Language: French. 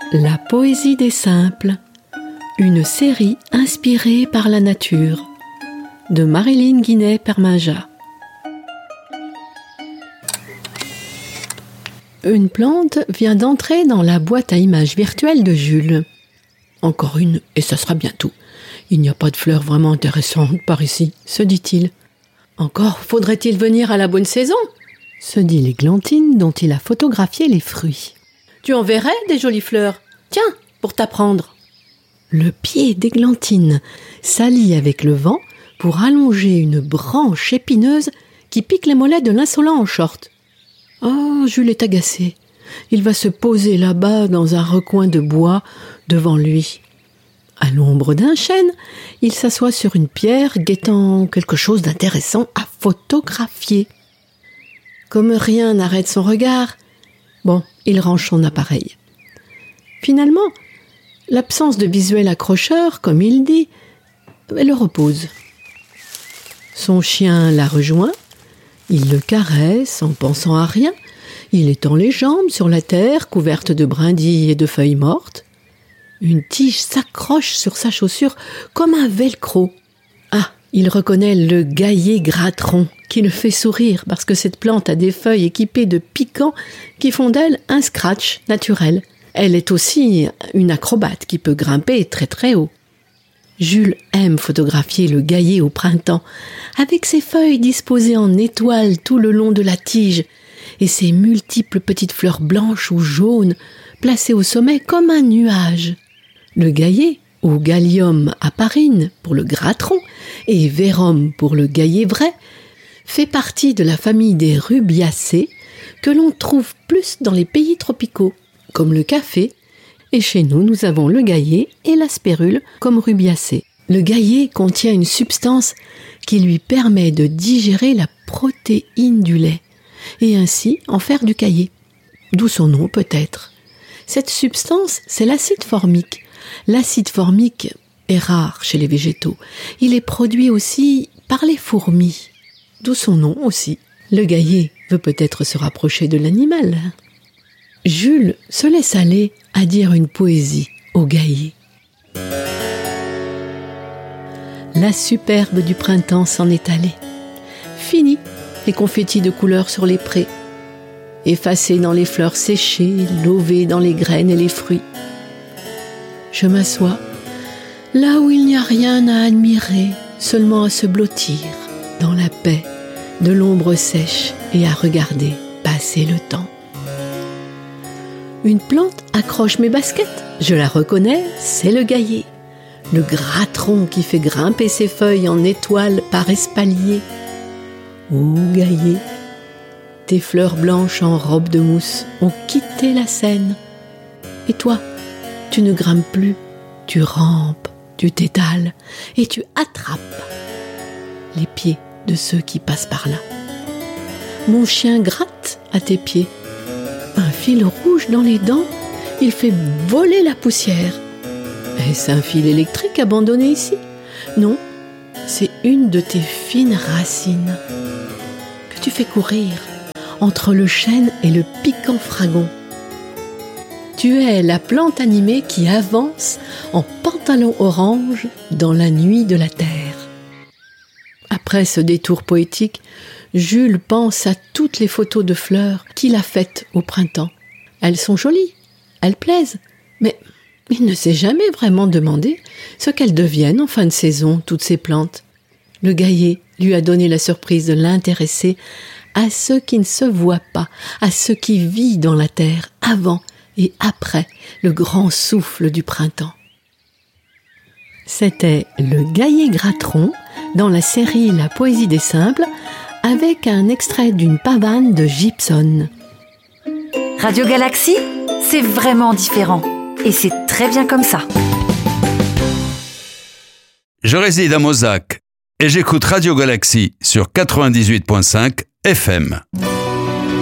La poésie des simples, une série inspirée par la nature, de Marilyn Guinet-Perminja. Une plante vient d'entrer dans la boîte à images virtuelle de Jules. Encore une, et ça sera bientôt. Il n'y a pas de fleurs vraiment intéressantes par ici, se dit-il. Encore faudrait-il venir à la bonne saison, se dit l'églantine dont il a photographié les fruits. Tu en verrais des jolies fleurs. Tiens, pour t'apprendre. Le pied d'églantine s'allie avec le vent pour allonger une branche épineuse qui pique les mollets de l'insolent en short. Oh, Jules est agacé. Il va se poser là-bas dans un recoin de bois devant lui. À l'ombre d'un chêne, il s'assoit sur une pierre guettant quelque chose d'intéressant à photographier. Comme rien n'arrête son regard, il range son appareil. Finalement, l'absence de visuel accrocheur, comme il dit, le repose. Son chien l'a rejoint, il le caresse en pensant à rien, il étend les jambes sur la terre couverte de brindilles et de feuilles mortes. Une tige s'accroche sur sa chaussure comme un velcro. Ah, il reconnaît le gaillet gratteron qui le fait sourire parce que cette plante a des feuilles équipées de piquants qui font d'elle un scratch naturel. Elle est aussi une acrobate qui peut grimper très très haut. Jules aime photographier le gaillet au printemps, avec ses feuilles disposées en étoiles tout le long de la tige et ses multiples petites fleurs blanches ou jaunes placées au sommet comme un nuage. Le gaillet, ou Gallium aparine pour le gratteron et Verum pour le gaillet vrai, fait partie de la famille des rubiacées que l'on trouve plus dans les pays tropicaux, comme le café, et chez nous avons le gaillet et la spérule comme rubiacées. Le gaillet contient une substance qui lui permet de digérer la protéine du lait, et ainsi en faire du caillé. D'où son nom peut-être. Cette substance, c'est l'acide formique. L'acide formique est rare chez les végétaux. Il est produit aussi par les fourmis. D'où son nom aussi. Le gaillet veut peut-être se rapprocher de l'animal. Jules se laisse aller à dire une poésie au gaillet. La superbe du printemps s'en est allée. Fini les confettis de couleurs sur les prés. Effacés dans les fleurs séchées, lovés dans les graines et les fruits. Je m'assois là où il n'y a rien à admirer, seulement à se blottir dans la paix de l'ombre sèche et à regarder passer le temps. Une plante accroche mes baskets, je la reconnais, c'est le gaillet. Le gratteron qui fait grimper ses feuilles en étoiles par espalier. Ô gaillet, tes fleurs blanches en robe de mousse ont quitté la scène. Et toi, tu ne grimpes plus, tu rampes, tu t'étales et tu attrapes les pieds de ceux qui passent par là. Mon chien gratte à tes pieds. Un fil rouge dans les dents, il fait voler la poussière. Est-ce un fil électrique abandonné ici ? Non, c'est une de tes fines racines que tu fais courir entre le chêne et le piquant fragon. Tu es la plante animée qui avance en pantalon orange dans la nuit de la terre. Après ce détour poétique, Jules pense à toutes les photos de fleurs qu'il a faites au printemps. Elles sont jolies, elles plaisent, mais il ne s'est jamais vraiment demandé ce qu'elles deviennent en fin de saison, toutes ces plantes. Le gaillet lui a donné la surprise de l'intéresser à ce qui ne se voit pas, à ce qui vit dans la terre avant et après le grand souffle du printemps. C'était le gaillet gratteron dans la série La poésie des simples avec un extrait d'une pavane de Gibson. Radio Galaxy, c'est vraiment différent et c'est très bien comme ça. Je réside à Mozac et j'écoute Radio Galaxy sur 98.5 FM.